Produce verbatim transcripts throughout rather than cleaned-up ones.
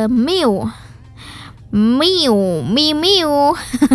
Miu. Miu, Mi Miu.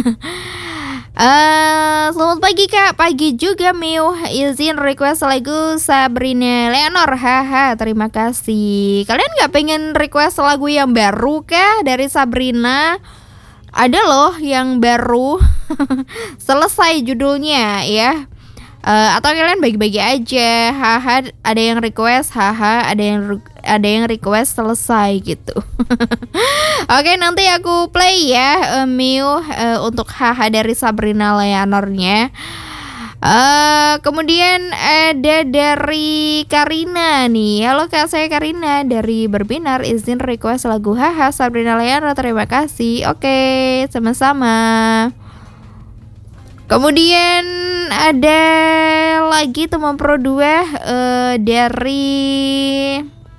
Eh, selamat pagi Kak, pagi juga Miu. Izin request lagu Sabrina Leonor. Haha, terima kasih. Kalian nggak pengen request lagu yang baru kah dari Sabrina? Ada loh yang baru. Selesai judulnya ya. Eh, atau kalian bagi-bagi aja. Haha, ada yang request, haha, ada yang ada yang request selesai gitu. Oke, nanti aku play ya, uh, Miu, uh, untuk haha dari Sabrina Leonornya. Uh, kemudian ada dari Karina nih. Halo Kak, saya Karina dari Berbinar. Izin request lagu haha Sabrina Leonor. Terima kasih. Oke, sama-sama. Kemudian ada lagi teman pro dua uh, dari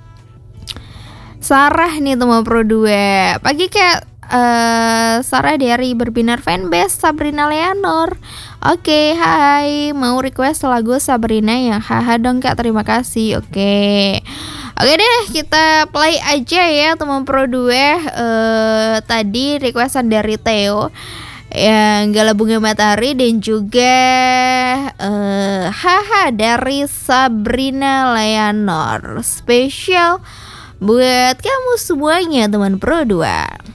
Sarah nih teman pro dua. Pagi Kak, uh, Sarah dari Berbinar Fanbase Sabrina Leonor. Oke, hai, mau request lagu Sabrina yang haha dong Kak, terima kasih. Oke. Oke deh, kita play aja ya teman pro dua. Uh, tadi requestan dari Theo yang Gala Bunga Matahari dan juga uh, haha dari Sabrina Leonor. Spesial buat kamu semuanya teman pro dua.